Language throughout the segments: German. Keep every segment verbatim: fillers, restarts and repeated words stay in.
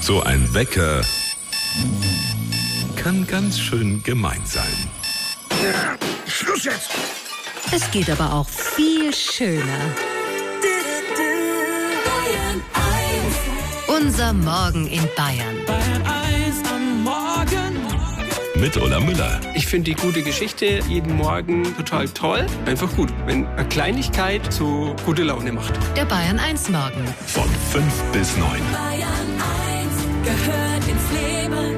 So ein Wecker kann ganz schön gemein sein. Schluss jetzt! Es geht aber auch viel schöner. Unser Morgen in Bayern. Bayern eins am Morgen. Mit Ulla Müller. Ich finde die gute Geschichte jeden Morgen total toll. Einfach gut, wenn eine Kleinigkeit so gute Laune macht. Der Bayern eins Morgen. Von fünf bis neun. Bayern eins gehört ins Leben.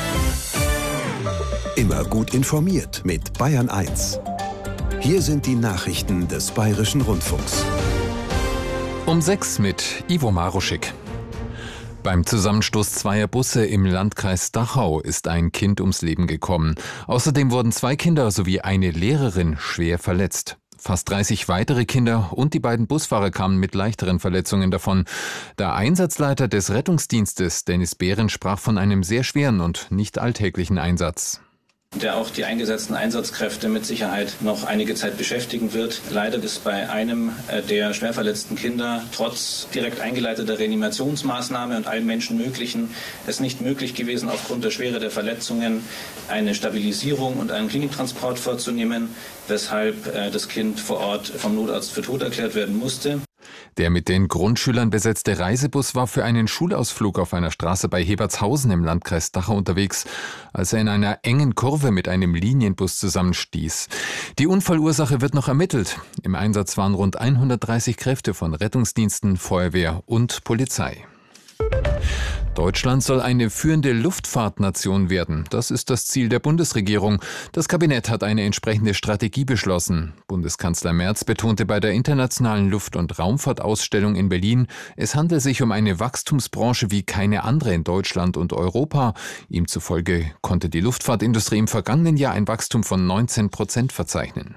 Immer gut informiert mit Bayern eins. Hier sind die Nachrichten des Bayerischen Rundfunks. Um sechs mit Ivo Maruschik. Beim Zusammenstoß zweier Busse im Landkreis Dachau ist ein Kind ums Leben gekommen. Außerdem wurden zwei Kinder sowie eine Lehrerin schwer verletzt. Fast dreißig weitere Kinder und die beiden Busfahrer kamen mit leichteren Verletzungen davon. Der Einsatzleiter des Rettungsdienstes, Dennis Behren, sprach von einem sehr schweren und nicht alltäglichen Einsatz, der auch die eingesetzten Einsatzkräfte mit Sicherheit noch einige Zeit beschäftigen wird. Leider ist bei einem der schwer verletzten Kinder trotz direkt eingeleiteter Reanimationsmaßnahme und allem Menschenmöglichen es nicht möglich gewesen, aufgrund der Schwere der Verletzungen eine Stabilisierung und einen Kliniktransport vorzunehmen, weshalb das Kind vor Ort vom Notarzt für tot erklärt werden musste. Der mit den Grundschülern besetzte Reisebus war für einen Schulausflug auf einer Straße bei Hebertshausen im Landkreis Dachau unterwegs, als er in einer engen Kurve mit einem Linienbus zusammenstieß. Die Unfallursache wird noch ermittelt. Im Einsatz waren rund hundertdreißig Kräfte von Rettungsdiensten, Feuerwehr und Polizei. Deutschland soll eine führende Luftfahrtnation werden. Das ist das Ziel der Bundesregierung. Das Kabinett hat eine entsprechende Strategie beschlossen. Bundeskanzler Merz betonte bei der Internationalen Luft- und Raumfahrtausstellung in Berlin, es handelt sich um eine Wachstumsbranche wie keine andere in Deutschland und Europa. Ihm zufolge konnte die Luftfahrtindustrie im vergangenen Jahr ein Wachstum von neunzehn Prozent verzeichnen.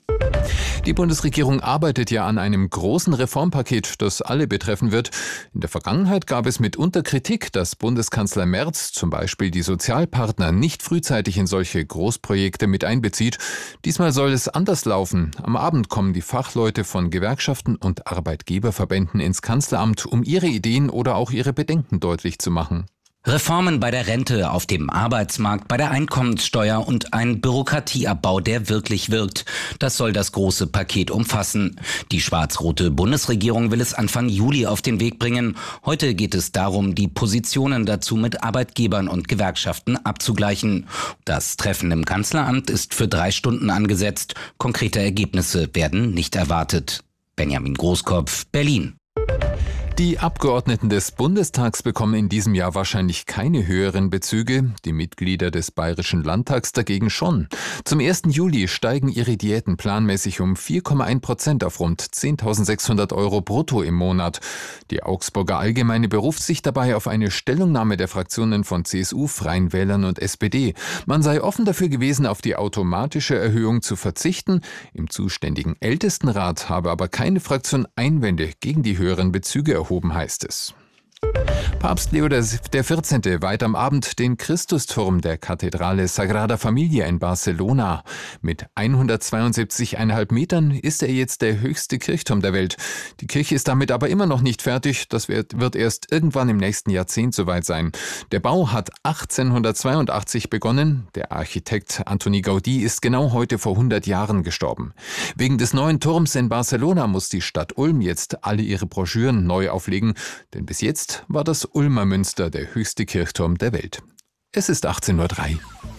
Die Bundesregierung arbeitet ja an einem großen Reformpaket, das alle betreffen wird. In der Vergangenheit gab es mitunter Kritik, dass Bundeskanzler Merz zum Beispiel die Sozialpartner nicht frühzeitig in solche Großprojekte mit einbezieht. Diesmal soll es anders laufen. Am Abend kommen die Fachleute von Gewerkschaften und Arbeitgeberverbänden ins Kanzleramt, um ihre Ideen oder auch ihre Bedenken deutlich zu machen. Reformen bei der Rente, auf dem Arbeitsmarkt, bei der Einkommenssteuer und ein Bürokratieabbau, der wirklich wirkt. Das soll das große Paket umfassen. Die schwarz-rote Bundesregierung will es Anfang Juli auf den Weg bringen. Heute geht es darum, die Positionen dazu mit Arbeitgebern und Gewerkschaften abzugleichen. Das Treffen im Kanzleramt ist für drei Stunden angesetzt. Konkrete Ergebnisse werden nicht erwartet. Benjamin Großkopf, Berlin. Die Abgeordneten des Bundestags bekommen in diesem Jahr wahrscheinlich keine höheren Bezüge, die Mitglieder des Bayerischen Landtags dagegen schon. Zum ersten Juli steigen ihre Diäten planmäßig um vier Komma eins Prozent auf rund zehntausendsechshundert Euro brutto im Monat. Die Augsburger Allgemeine beruft sich dabei auf eine Stellungnahme der Fraktionen von C S U, Freien Wählern und S P D. Man sei offen dafür gewesen, auf die automatische Erhöhung zu verzichten. Im zuständigen Ältestenrat habe aber keine Fraktion Einwände gegen die höheren Bezüge erhoben, heißt es. Papst Leo der vierzehnte weiht am Abend den Christusturm der Kathedrale Sagrada Familia in Barcelona. Mit hundertzweiundsiebzig Komma fünf Metern ist er jetzt der höchste Kirchturm der Welt. Die Kirche ist damit aber immer noch nicht fertig. Das wird, wird erst irgendwann im nächsten Jahrzehnt soweit sein. Der Bau hat achtzehnhundertzweiundachtzig begonnen. Der Architekt Antoni Gaudí ist genau heute vor hundert Jahren gestorben. Wegen des neuen Turms in Barcelona muss die Stadt Ulm jetzt alle ihre Broschüren neu auflegen, denn bis jetzt war das Ulmer Münster der höchste Kirchturm der Welt. Es ist achtzehn Uhr drei.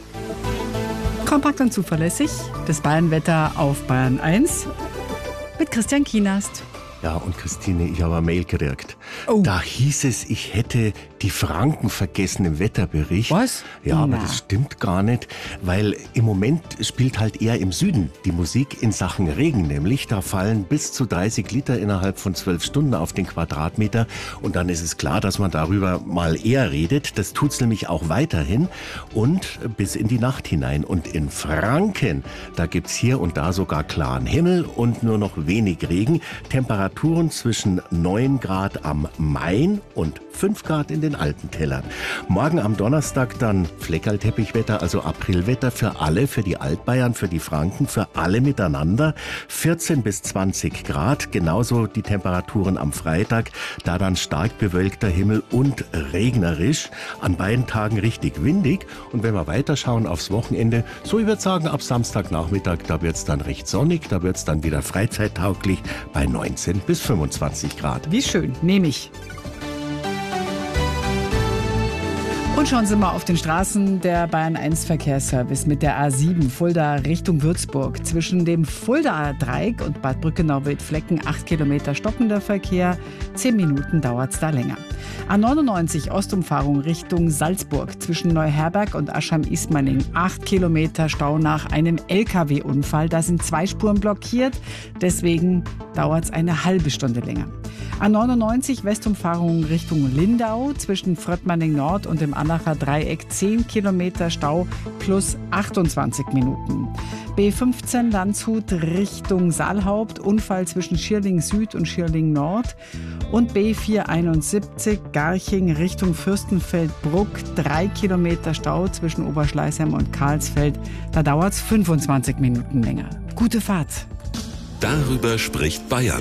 Kompakt und zuverlässig, das Bayernwetter auf Bayern eins mit Christian Kienast. Ja, und Christine, ich habe eine Mail gekriegt. Oh. Da hieß es, ich hätte die Franken vergessen im Wetterbericht. Was? Ja, aber Na. das stimmt gar nicht, weil im Moment spielt halt eher im Süden die Musik in Sachen Regen, nämlich da fallen bis zu dreißig Liter innerhalb von zwölf Stunden auf den Quadratmeter und dann ist es klar, dass man darüber mal eher redet. Das tut's nämlich auch weiterhin und bis in die Nacht hinein. Und in Franken, da gibt's hier und da sogar klaren Himmel und nur noch wenig Regen. Temperatur Temperaturen zwischen neun Grad am Main und fünf Grad in den Alpentälern. Morgen am Donnerstag dann Fleckerlteppichwetter, also Aprilwetter für alle, für die Altbayern, für die Franken, für alle miteinander. vierzehn bis zwanzig Grad, genauso die Temperaturen am Freitag, da dann stark bewölkter Himmel und regnerisch. An beiden Tagen richtig windig. Und wenn wir weiterschauen aufs Wochenende, so ich würde sagen, ab Samstagnachmittag, da wird es dann recht sonnig, da wird es dann wieder freizeittauglich bei neunzehn bis fünfundzwanzig Grad. Wie schön, nehme ich. Und schauen Sie mal auf den Straßen. Der Bayern eins Verkehrsservice mit der A sieben Fulda Richtung Würzburg. Zwischen dem Fuldaer Dreieck und Bad Brückenau-Wildflecken acht Kilometer stockender Verkehr. Zehn Minuten dauert es da länger. A neunundneunzig Ostumfahrung Richtung Salzburg. Zwischen Neuherberg und Aschheim-Ismaning acht Kilometer Stau nach einem L K W-Unfall. Da sind zwei Spuren blockiert. Deswegen dauert es eine halbe Stunde länger. A neunundneunzig Westumfahrung Richtung Lindau. Zwischen Fröttmanning Nord und dem Annacher Dreieck zehn Kilometer Stau plus achtundzwanzig Minuten. B fünfzehn Landshut Richtung Saalhaupt. Unfall zwischen Schierling Süd und Schierling Nord. Und B vierhunderteinundsiebzig Garching Richtung Fürstenfeldbruck. Drei Kilometer Stau zwischen Oberschleißheim und Karlsfeld. Da dauert es fünfundzwanzig Minuten länger. Gute Fahrt. Darüber spricht Bayern.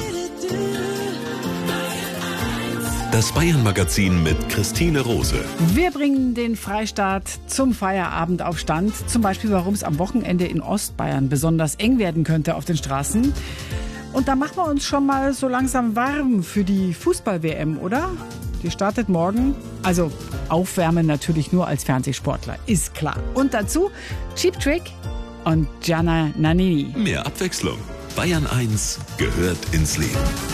Das Bayern-Magazin mit Christine Rose. Wir bringen den Freistaat zum Feierabend auf Stand. Zum Beispiel, warum es am Wochenende in Ostbayern besonders eng werden könnte auf den Straßen. Und da machen wir uns schon mal so langsam warm für die Fußball-W M, oder? Die startet morgen. Also aufwärmen natürlich nur als Fernsehsportler, ist klar. Und dazu Cheap Trick und Gianna Nannini. Mehr Abwechslung. Bayern eins gehört ins Leben.